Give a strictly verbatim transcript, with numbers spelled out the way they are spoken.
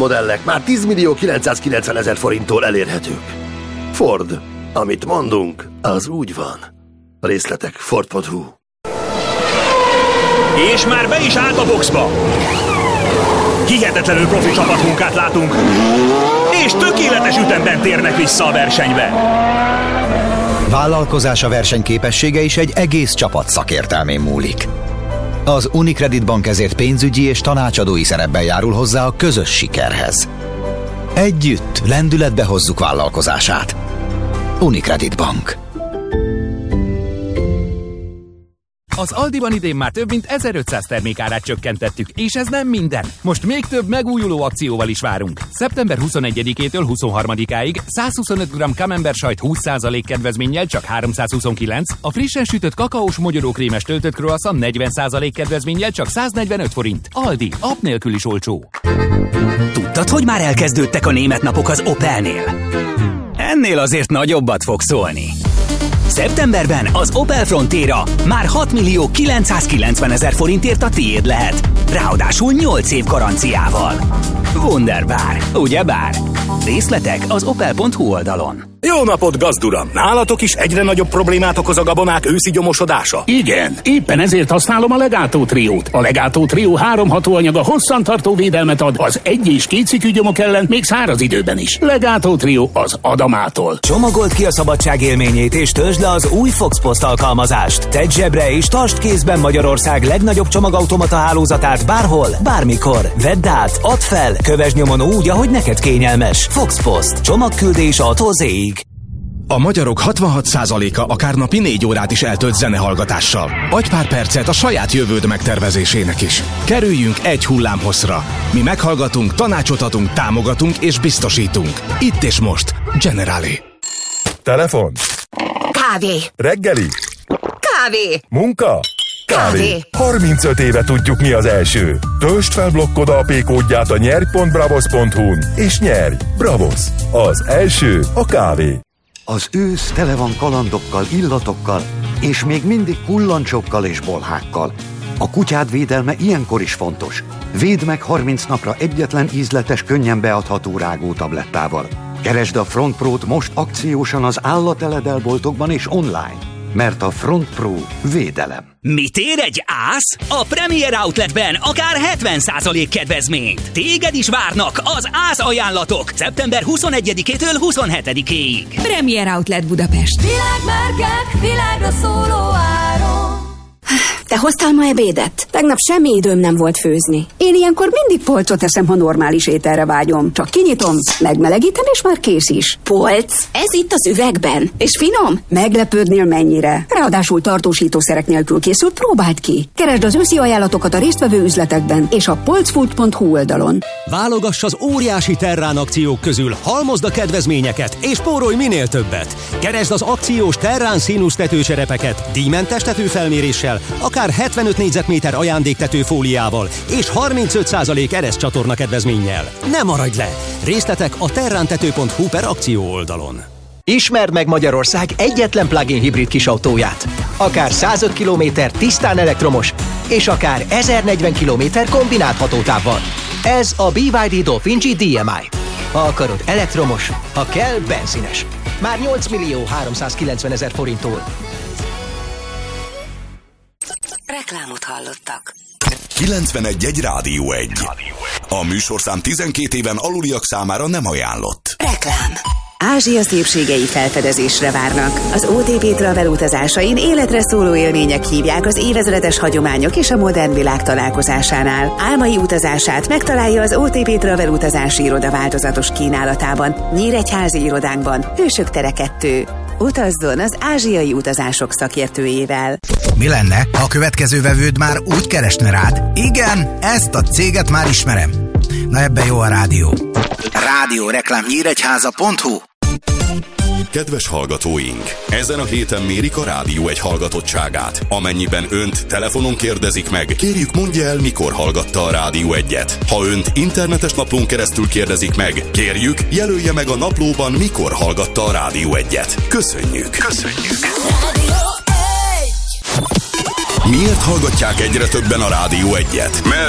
modellek már tíz millió kilencszázkilencven ezer forinttól elérhetők. Ford, amit mondunk, az úgy van. Részletek Ford pont hu. És már be is állt a boxba. Hihetetlenül profi csapatmunkát látunk, és tökéletes ütemben térnek vissza a versenybe. Vállalkozása versenyképessége is egy egész csapat szakértelmén múlik. Az Unicredit Bank ezért pénzügyi és tanácsadói szerepben járul hozzá a közös sikerhez. Együtt lendületbe hozzuk vállalkozását. Unicredit Bank. Az Aldiban idén már több mint ezerötszáz termékárát csökkentettük, és ez nem minden. Most még több megújuló akcióval is várunk. szeptember huszonegyedikétől huszonharmadikáig százhuszonöt gramm Camembert sajt húsz százalék kedvezménnyel csak háromszázhuszonkilenc, a frissen sütött kakaós mogyorókrémes töltött croissant negyven százalék kedvezménnyel csak száznegyvenöt forint. Aldi, app nélkül is olcsó. Tudtad, hogy már elkezdődtek a német napok az Opelnél? Ennél azért nagyobbat fog szólni. Szeptemberben az Opel Frontera már hat millió kilencszázkilencven ezer forintért a tiéd lehet. Ráadásul nyolc év garanciával. Wunderbar, ugyebár? Részletek az opel pont hu oldalon. Jó napot, gazduram! Nálatok is egyre nagyobb problémát okoz a gabonák őszi gyomosodása? Igen, éppen ezért használom a Legato Triót. A Legato Trió három hatóanyaga hosszantartó védelmet ad az egy- és kétszikű gyomok ellen, még száraz időben is. Legato Trió az Adamától. Csomagold ki a szabadság élményét és töltsd le az új Fox Post alkalmazást. Tedd zsebre és tartsd kézben Magyarország legnagyobb csomagautomata hálózatát bárhol, bármikor. Vedd át, add fel, kövesd nyomon úgy, ahogy neked kényelmes. Fox Post. Csomagküldés A-tól Z-ig. A magyarok hatvanhat százaléka akár napi négy órát is eltölt zenehallgatással. Adj pár percet a saját jövőd megtervezésének is. Kerüljünk egy hullámhosszra. Mi meghallgatunk, tanácsot adunk, támogatunk és biztosítunk. Itt és most. Generali. Telefon. Kávé. Reggeli. Kávé. Munka. Kávé. harmincöt éve tudjuk, mi az első. Töltsd fel blokkod á pé kódját a nyerj pont bravos pont hu-n és nyerj. Bravos. Az első a kávé. Az ősz tele van kalandokkal, illatokkal, és még mindig kullancsokkal és bolhákkal. A kutyád védelme ilyenkor is fontos. Védd meg harminc napra egyetlen ízletes, könnyen beadható rágótablettával. Keresd a Front Pro-t most akciósan az állateledelboltokban és online, mert a Front Pro védelem. Mit ér egy ász? A Premier Outletben akár hetven százalék kedvezményt. Téged is várnak az ász ajánlatok szeptember huszonegyedikétől huszonhetedikéig. Premier Outlet Budapest. Világmárkák, világra szóló áron. Te hoztál ma ebédet? Tegnap semmi időm nem volt főzni. Én ilyenkor mindig polcot eszem, ha normális ételre vágyom. Csak kinyitom, megmelegítem, és már kész is. Polc? Ez itt az üvegben. És finom? Meglepődnél mennyire. Ráadásul tartósítószerek nélkül készült, próbáld ki. Keresd az őszi ajánlatokat a résztvevő üzletekben és a polcfood pont hu oldalon. Válogass az óriási Terrán akciók közül, halmozd a kedvezményeket és spórolj minél többet. Keresd az akciós Terrán színusz tetőcserepeket díjmentes tetőfelméréssel, akár hetvenöt négyzetméter ajándéktetőfóliával és harmincöt százalék ereszcsatorna kedvezménnyel. Ne maradj le! Részletek a terrántető pont hu per akció oldalon. Ismerd meg Magyarország egyetlen plug-in hibrid kisautóját. Akár százöt kilométer tisztán elektromos, és akár ezernegyven kilométer kombinált hatótávval. Ez a bé vé dé Dolphin G dé em i. Ha akarod elektromos, ha kell benzines. Már nyolc millió háromszázkilencven ezer forinttól. Reklámot hallottak. kilencvenegy egy Rádió egy. A műsorszám tizenkét éven aluliak számára nem ajánlott. Reklám. Ázsia szépségei felfedezésre várnak. Az o té pé Travel utazásain életre szóló élmények hívják az évezredes hagyományok és a modern világ találkozásánál. Álmai utazását megtalálja az o té pé Travel utazási iroda változatos kínálatában, Nyíregyházi irodánkban, Hősök tere kettő. Utazzon az ázsiai utazások szakértőjével. Mi lenne, ha a következő vevőd már úgy keresne rád? Igen, ezt a céget már ismerem. Na ebben jó a rádió. Rádió reklám nyíregyháza pont hu. Kedves hallgatóink! Ezen a héten mérik a Rádió egy hallgatottságát. Amennyiben önt telefonon kérdezik meg, kérjük mondja el, mikor hallgatta a Rádió egyet. Ha önt internetes naplón keresztül kérdezik meg, kérjük jelölje meg a naplóban, mikor hallgatta a Rádió egyet. Köszönjük! Köszönjük! Miért hallgatják egyre többen a Rádió egyet? Mert